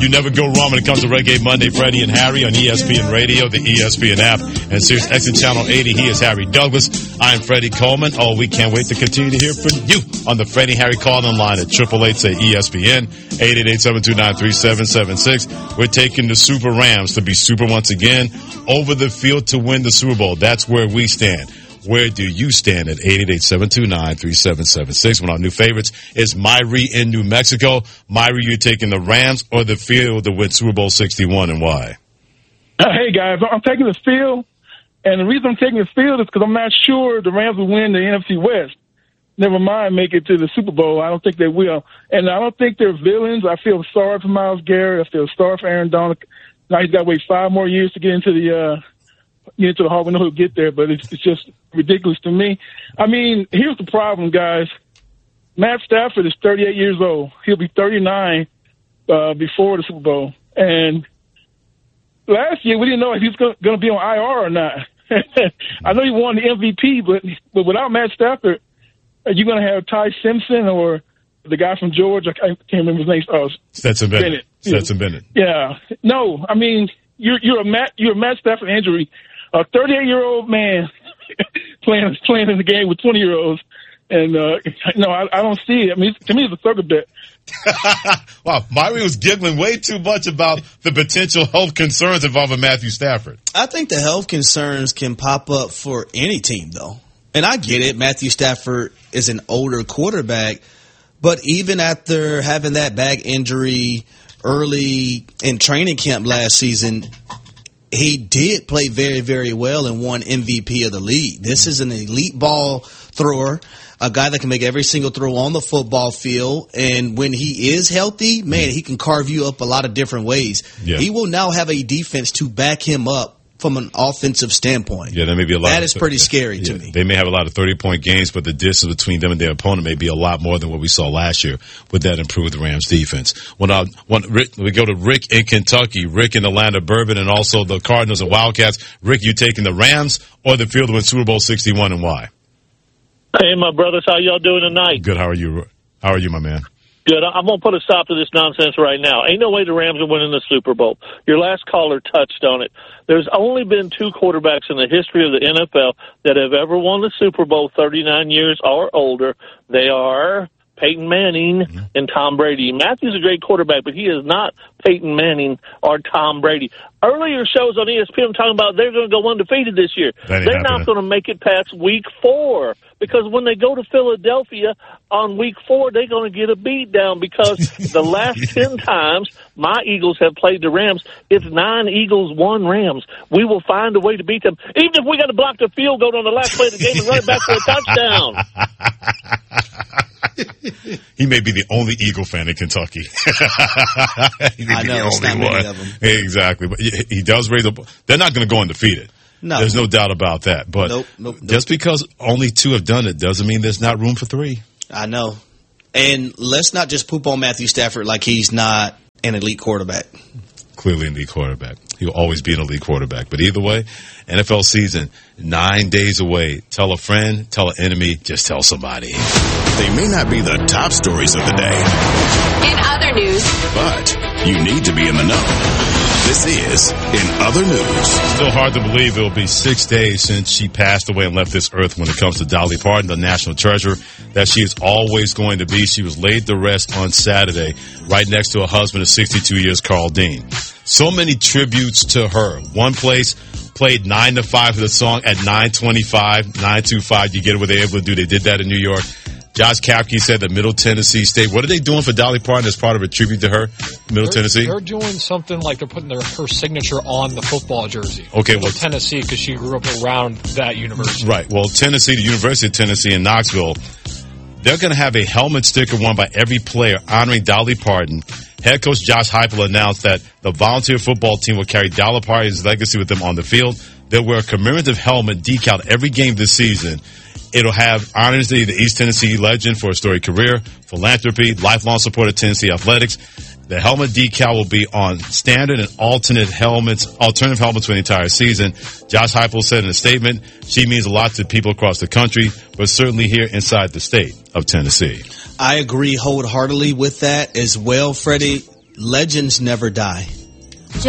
You never go wrong when it comes to Reggae Monday. Freddie and Harry on ESPN Radio, the ESPN app, and Sirius XM Channel 80. He is Harry Douglas. I am Freddie Coleman. Oh, we can't wait to continue to hear from you on the Freddie Harry call-in line at 888-SAY-ESPN, 888-729-3776. We're taking the Super Rams to be super once again over the field to win the Super Bowl. That's where we stand. Where do you stand at 888-729-3776? One of our new favorites is Myrie in New Mexico. Myrie, you taking the Rams or the field to win Super Bowl 61, and why? Hey, guys, I'm taking the field, and the reason I'm taking the field is because I'm not sure the Rams will win the NFC West. Never mind make it to the Super Bowl. I don't think they will. And I don't think they're villains. I feel sorry for Myles Garrett. I feel sorry for Aaron Donald. Now he's got to wait 5 more years to get into the Hall. We know he'll get there, but it's just ridiculous to me. I mean, here's the problem, guys. Matt Stafford is 38 years old. He'll be 39 before the Super Bowl. And last year, we didn't know if he was going to be on IR or not. I know he won the MVP, but without Matt Stafford, are you going to have Ty Simpson or the guy from Georgia? I can't remember his name. Stetson Bennett. Stetson Bennett. Yeah. No, I mean, you're a Matt Stafford injury. A 38-year-old man playing in the game with 20-year-olds, and I don't see it. I mean, to me, it's a circuit bet. Wow, Myrie was giggling way too much about the potential health concerns involving Matthew Stafford. I think the health concerns can pop up for any team, though. And I get it. Matthew Stafford is an older quarterback, but even after having that back injury early in training camp last season, he did play very, very well and won MVP of the league. This is an elite ball thrower, a guy that can make every single throw on the football field. And when he is healthy, man, he can carve you up a lot of different ways. Yeah. He will now have a defense to back him up from an offensive standpoint. Yeah, there may be a lot. That is pretty scary to me. They may have a lot of 30-point games, but the distance between them and their opponent may be a lot more than what we saw last year. Would that improve the Rams' defense? We go to Rick in Kentucky, Rick in the land of bourbon, and also the Cardinals and Wildcats. Rick, you taking the Rams or the field to win Super Bowl 61, and why? Hey, my brothers, how y'all doing tonight? Good. How are you? How are you, my man? Good. I'm going to put a stop to this nonsense right now. Ain't no way the Rams are winning the Super Bowl. Your last caller touched on it. There's only been 2 quarterbacks in the history of the NFL that have ever won the Super Bowl 39 years or older. They are Peyton Manning and Tom Brady. Matthew's a great quarterback, but he is not Peyton Manning or Tom Brady. Earlier shows on ESPN talking about they're going to go undefeated this year. They're not going to make it past week 4 because when they go to Philadelphia on week 4, they're going to get a beat down because the last 10 times my Eagles have played the Rams, it's 9 Eagles, 1 Rams. We will find a way to beat them, even if we got to block the field goal on the last play of the game and run it back for a touchdown. He may be the only Eagle fan in Kentucky. I know, it's not many of them. Exactly. But he does raise a... They're not going to go undefeated. No. There's no doubt about that. But nope. Just because only 2 have done it doesn't mean there's not room for 3. I know. And let's not just poop on Matthew Stafford like he's not an elite quarterback. Clearly an elite quarterback. He'll always be an elite quarterback. But either way, NFL season, 9 days away. Tell a friend, tell an enemy, just tell somebody. They may not be the top stories of the day. In other news. But you need to be in the know. This is In Other News. Still hard to believe it will be 6 days since she passed away and left this earth when it comes to Dolly Parton, the national treasure that she is always going to be. She was laid to rest on Saturday right next to her husband of 62 years, Carl Dean. So many tributes to her. One place played 9 to 5 for the song at 9:25, 9:25. You get what they were able to do. They did that in New York. Josh Kapke said that Middle Tennessee State. What are they doing for Dolly Parton as part of a tribute to her, Tennessee? They're doing something like they're putting her signature on the football jersey. Okay, well, Tennessee, because she grew up around that university. Right. Well, Tennessee, the University of Tennessee in Knoxville, they're going to have a helmet sticker worn by every player honoring Dolly Parton. Head coach Josh Heupel announced that the volunteer football team will carry Dolly Parton's legacy with them on the field. They'll wear a commemorative helmet decal every game this season. It'll have honors the East Tennessee legend for a storied career, philanthropy, lifelong support of Tennessee athletics. The helmet decal will be on standard and alternative helmets for the entire season. Josh Heupel said in a statement, she means a lot to people across the country, but certainly here inside the state of Tennessee. I agree wholeheartedly with that as well, Freddie. legends never die.